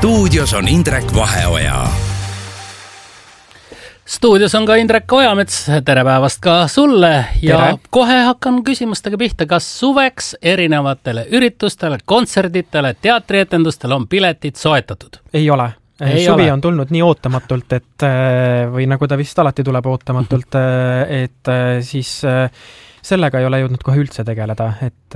Stuudios on Indrek Vaheoja. Stuudios on ka Indrek Ojamets, tere päevast ka sulle ja tere. Kohe hakkan küsimustega pihta, kas suveks erinevatele üritustele, kontserditele, teatrietendustele on piletid soetatud? Ei ole. Suvi on tulnud nii ootamatult, või nagu ta vist alati tuleb ootamatult, et siis sellega ei ole jõudnud kohe üldse tegeleda,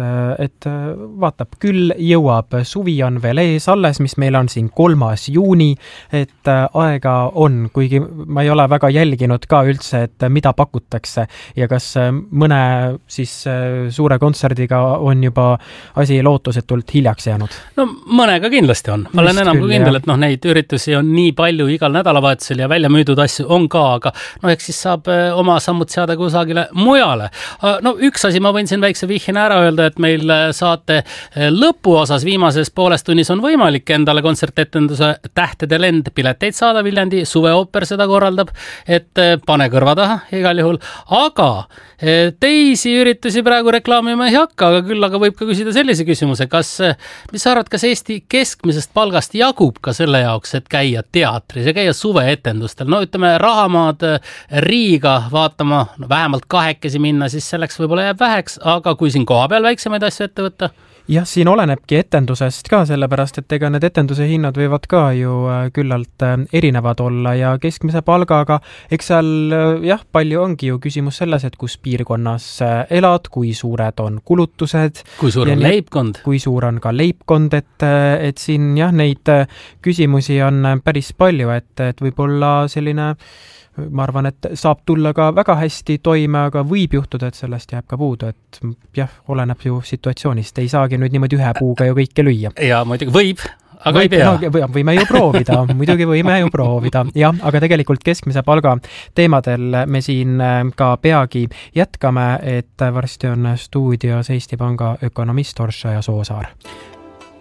et vaatab, küll jõuab, suvi on veel ees alles, mis meil on siin 3. juuni, et aega on, kuigi ma ei ole väga jälginud ka üldse, et mida pakutakse ja kas mõne siis suure kontserdiga on juba asi lootusetult hiljaks jäänud. No mõnega kindlasti on. Ma olen enam kui kindel, et neid üritusi on nii palju igal nädalavahetusel ja välja müüdud asju on ka, aga eks siis saab oma sammud seada kusagile mujale. No üks asi ma võin siin väikse vihjena ära öelda, et meil saate lõpuosas viimases pooles tunnis on võimalik endale kontsertetenduse Tähtede lend pileteid saada, Viljandi suveooper seda korraldab, et pane kõrva taha igal juhul, aga teisi üritusi praegu reklaamima ei hakka, aga küll aga võib ka küsida sellise küsimuse, mis sa arvad, kas Eesti keskmisest palgast jagub ka selle jaoks, et käia teatris ja käia suveetendustel, no ütleme rahamaad Riiga vaatama, vähemalt 2 minna, siis selleks võib-olla jääb väheks, aga kui siin koha peal väiksemaid asju ette võtta? Jah, siin olenebki etendusest ka, sellepärast, et ega need etenduse hinnad võivad ka ju küllalt erinevad olla ja keskmise palgaga, eks seal palju ongi ju küsimus selles, et kus piirkonnas elad, kui suured on kulutused. Kui suur on leibkond. Kui suur on ka leibkond, et siin neid küsimusi on päris palju, et võib-olla selline ma arvan, et saab tulla ka väga hästi toime, aga võib juhtuda, et sellest jääb ka puudu, et oleneb ju situatsioonist. Ei saagi nüüd niimoodi ühe puuga ju kõike lüüa. Ja muidugi võib, aga ei pea. No, võime ju proovida, muidugi võime ju proovida. Jah, aga tegelikult keskmise palga teemadel me siin ka peagi jätkame, et varsti on stuudios Eesti Panga ökonomist Orša ja Soosaar.